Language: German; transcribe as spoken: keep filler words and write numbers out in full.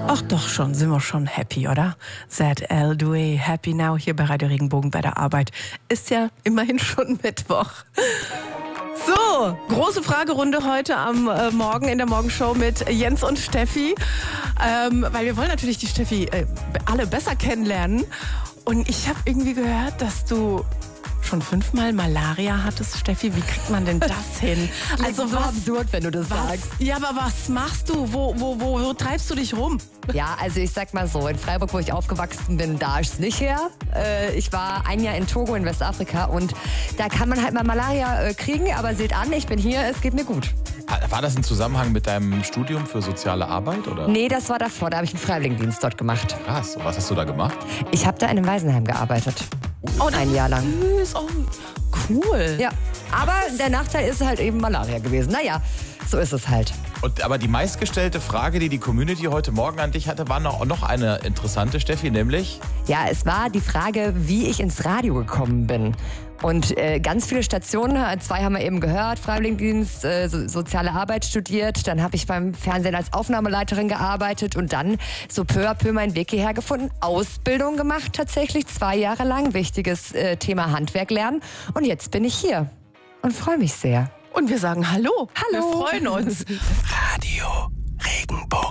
Ach doch schon, sind wir schon happy, oder? Z L Due, Happy Now hier bei Radio Regenbogen bei der Arbeit. Ist ja immerhin schon Mittwoch. So, große Fragerunde heute am äh, Morgen in der Morgenshow mit Jens und Steffi. Ähm, weil wir wollen natürlich die Steffi äh, alle besser kennenlernen. Und ich habe irgendwie gehört, dass du schon fünfmal Malaria hattest, Steffi. Wie kriegt man denn das hin? Also so was, absurd, wenn du das was, sagst. Ja, aber was machst du? Wo, wo, wo, wo treibst du dich rum? Ja, also ich sag mal so, in Freiburg, wo ich aufgewachsen bin, da ist es nicht her. Äh, ich war ein Jahr in Togo in Westafrika und da kann man halt mal Malaria äh, kriegen, aber seht an, ich bin hier, es geht mir gut. War das im Zusammenhang mit deinem Studium für soziale Arbeit, oder? Nee, das war davor, da habe ich einen Freiwilligendienst dort gemacht. Krass, und was hast du da gemacht? Ich habe da in einem Waisenheim gearbeitet. Oh, ein Jahr lang. Süß. Oh, cool. Ja, aber der Nachteil ist halt eben Malaria gewesen. Naja, so ist es halt. Und, aber die meistgestellte Frage, die die Community heute Morgen an dich hatte, war noch, noch eine interessante, Steffi, nämlich? Ja, es war die Frage, wie ich ins Radio gekommen bin. Und äh, ganz viele Stationen, zwei haben wir eben gehört, Freiwilligendienst, äh, so, soziale Arbeit studiert, dann habe ich beim Fernsehen als Aufnahmeleiterin gearbeitet und dann so peu à peu meinen Weg hierher gefunden, Ausbildung gemacht tatsächlich, zwei Jahre lang, wichtiges äh, Thema Handwerk lernen und jetzt bin ich hier und freue mich sehr. Und wir sagen Hallo. Hallo. Wir freuen uns. Radio Regenbogen.